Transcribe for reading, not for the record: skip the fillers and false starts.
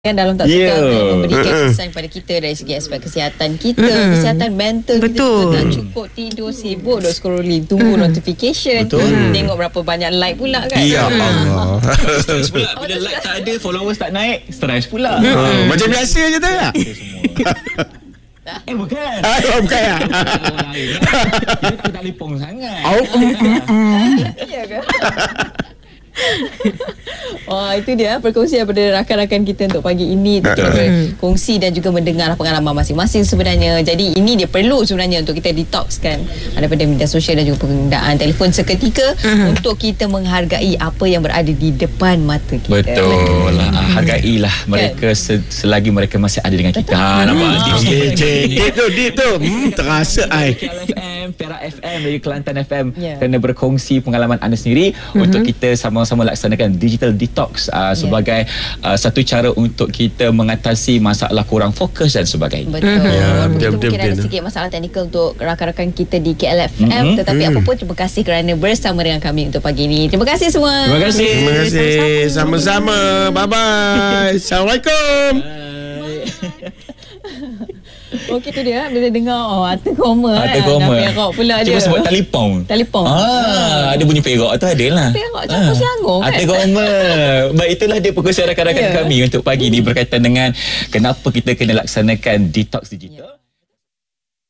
Kan dalam tak suka memberikan kesan kepada kita dari segi aspek kesihatan kita, kesihatan mental. Betul. Kita tak cukup tidur, sibuk duk scrolling, tunggu notification, tengok berapa banyak like pula kan. Ya Allah. Bila like tak ada, followers tak naik, stres pula. Macam biasa je tu tak? Bukan. Bukan ya. Kita tak lipong sangat. Ya ke? Wah, itu dia perkongsian daripada rakan-rakan kita untuk pagi ini. Kita berkongsi dan juga mendengar pengalaman masing-masing sebenarnya. Jadi ini dia perlu sebenarnya untuk kita detoxkan daripada media sosial dan juga penggunaan telefon seketika untuk kita menghargai apa yang berada di depan mata kita. Betul lah. Hargailah mereka selagi mereka masih ada dengan kita. Nampak? Deep tu. Terasa ai. FM, Perak FM dari Kelantan FM kena berkongsi pengalaman anda sendiri untuk kita sama-sama laksanakan digital detox sebagai satu cara untuk kita mengatasi masalah kurang fokus dan sebagainya. Betul. Mungkin ada sikit masalah teknikal untuk rakan-rakan kita di KLFM, tetapi apa pun terima kasih kerana bersama dengan kami untuk pagi ini. Terima kasih semua. Terima kasih. Sama-sama. Bye-bye. Assalamualaikum. Okey, tu dia bila dengar harta koma perak pula dia. Cuba sebut telefon. Ada bunyi perak tu ada lah. Perak campur Selangor kan. Harta koma. Baik, itulah dia perkongsian rakan-rakan kami untuk pagi ni berkaitan dengan kenapa kita kena laksanakan detox digital.